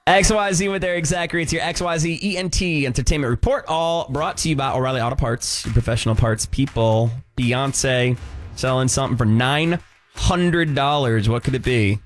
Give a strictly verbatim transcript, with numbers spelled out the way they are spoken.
X Y Z with Eric Zachary. It's your X Y Z E N T Entertainment Report, all brought to you by O'Reilly Auto Parts, your professional parts people. Beyonce selling something for nine hundred dollars. What could it be?